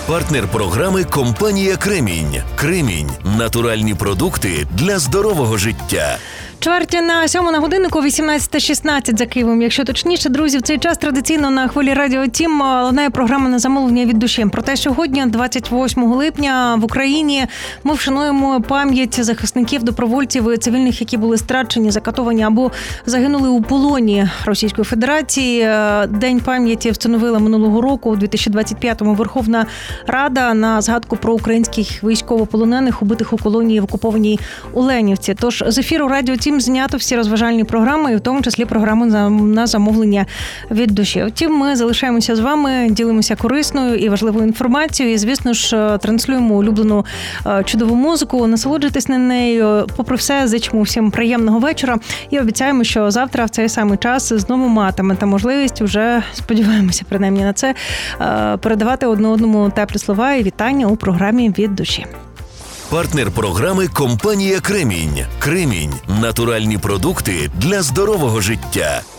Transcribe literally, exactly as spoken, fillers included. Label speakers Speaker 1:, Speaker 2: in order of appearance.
Speaker 1: Партнер програми – компанія «Кремінь». «Кремінь» – натуральні продукти для здорового життя.
Speaker 2: Чверті на сьому на годиннику, вісімнадцята шістнадцять за Києвом. Якщо точніше, друзі, в цей час традиційно на хвилі Радіо Тім лунає програма «На замовлення від душі». Проте сьогодні, двадцять восьмого липня, в Україні ми вшануємо пам'ять захисників, добровольців і цивільних, які були страчені, закатовані або загинули у полоні Російської Федерації. День пам'яті встановила минулого року, у дві тисячі двадцять п'ятому, Верховна Рада на згадку про українських військовополонених, убитих у колонії в окупованій Оленівці. Тож з ефіру Радіо Тім знято всі розважальні програми, і в тому числі програми на замовлення від душі. Втім, ми залишаємося з вами, ділимося корисною і важливою інформацією, і, звісно ж, транслюємо улюблену чудову музику, насолоджуйтесь на нею. Попри все, зичимо всім приємного вечора і обіцяємо, що завтра в цей самий час знову матимете можливість, вже сподіваємося принаймні на це, передавати одне одному теплі слова і вітання у програмі від душі.
Speaker 1: Партнер програми – компанія «Кремінь». «Кремінь» – натуральні продукти для здорового життя.